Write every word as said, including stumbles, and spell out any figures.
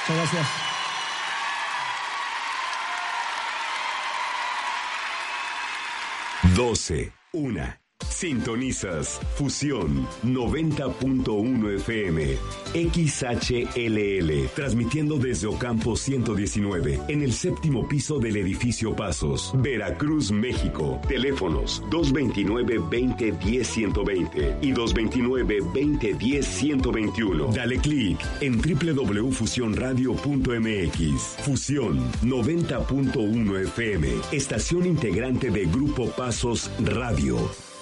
Muchas gracias. doce, una. Sintonizas Fusión noventa punto uno F M, X H L L, transmitiendo desde Ocampo ciento diecinueve, en el séptimo piso del edificio Pasos, Veracruz, México. Teléfonos dos veintinueve, veinte, diez, ciento veinte y dos veintinueve, veinte, diez, ciento veintiuno. Dale clic en doble u doble u doble u punto fusión radio punto m x. Fusión noventa punto uno F M, estación integrante de Grupo Pasos Radio.